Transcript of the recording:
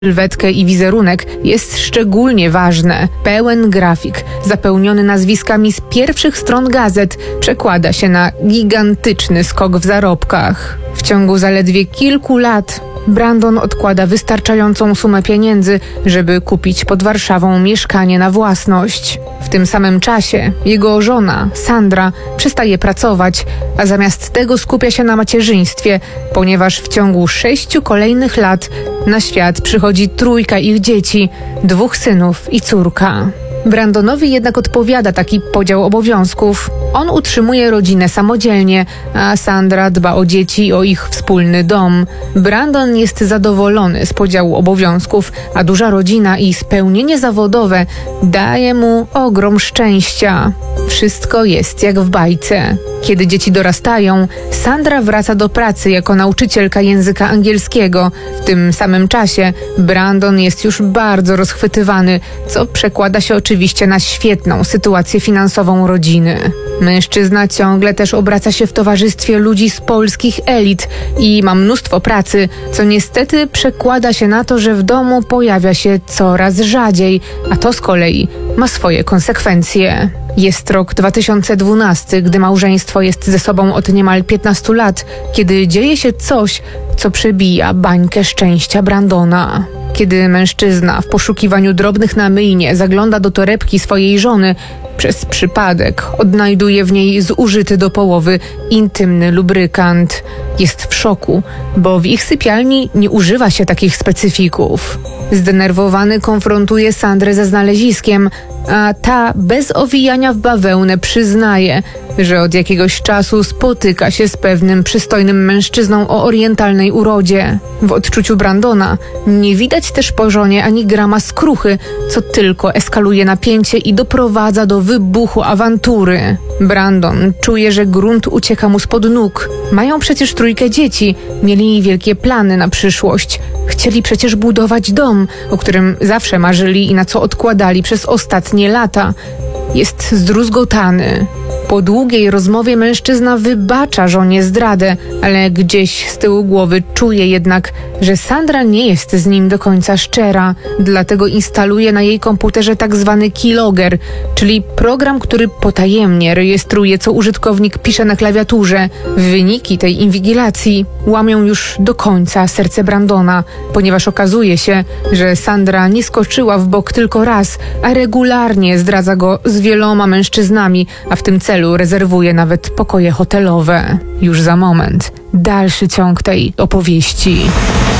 sylwetkę i wizerunek jest szczególnie ważne. Pełen grafik, zapełniony nazwiskami z pierwszych stron gazet, przekłada się na gigantyczny skok w zarobkach. W ciągu zaledwie kilku lat Brandon odkłada wystarczającą sumę pieniędzy, żeby kupić pod Warszawą mieszkanie na własność. W tym samym czasie jego żona, Sandra, przestaje pracować, a zamiast tego skupia się na macierzyństwie, ponieważ w ciągu 6 kolejnych lat na świat przychodzi 3 ich dzieci, 2 synów i córka. Brandonowi jednak odpowiada taki podział obowiązków. On utrzymuje rodzinę samodzielnie, a Sandra dba o dzieci i o ich wspólny dom. Brandon jest zadowolony z podziału obowiązków, a duża rodzina i spełnienie zawodowe daje mu ogrom szczęścia. Wszystko jest jak w bajce. Kiedy dzieci dorastają, Sandra wraca do pracy jako nauczycielka języka angielskiego. W tym samym czasie Brandon jest już bardzo rozchwytywany, co przekłada się oczywiście na świetną sytuację finansową rodziny. Mężczyzna ciągle też obraca się w towarzystwie ludzi z polskich elit i ma mnóstwo pracy, co niestety przekłada się na to, że w domu pojawia się coraz rzadziej, a to z kolei ma swoje konsekwencje. Jest rok 2012, gdy małżeństwo jest ze sobą od niemal 15 lat, kiedy dzieje się coś, co przebija bańkę szczęścia Brandona. Kiedy mężczyzna w poszukiwaniu drobnych na myjnie zagląda do torebki swojej żony, przez przypadek odnajduje w niej zużyty do połowy intymny lubrykant. Jest w szoku, bo w ich sypialni nie używa się takich specyfików. Zdenerwowany konfrontuje Sandrę ze znaleziskiem, a ta bez owijania w bawełnę przyznaje, że od jakiegoś czasu spotyka się z pewnym przystojnym mężczyzną o orientalnej urodzie. W odczuciu Brandona nie widać też po żonie ani grama skruchy, co tylko eskaluje napięcie i doprowadza do wybuchu awantury. Brandon czuje, że grunt ucieka mu spod nóg. Mają przecież 3 dzieci, mieli wielkie plany na przyszłość. Chcieli przecież budować dom, o którym zawsze marzyli i na co odkładali przez ostatnie lata. Jest zdruzgotany. Po długiej rozmowie mężczyzna wybacza żonie zdradę, ale gdzieś z tyłu głowy czuje jednak, że Sandra nie jest z nim do końca szczera. Dlatego instaluje na jej komputerze tak zwany keylogger, czyli program, który potajemnie rejestruje, co użytkownik pisze na klawiaturze. Wyniki tej inwigilacji łamią już do końca serce Brandona, ponieważ okazuje się, że Sandra nie skoczyła w bok tylko raz, a regularnie zdradza go z wieloma mężczyznami, a w tym celu rezerwuje nawet pokoje hotelowe. Już za moment dalszy ciąg tej opowieści.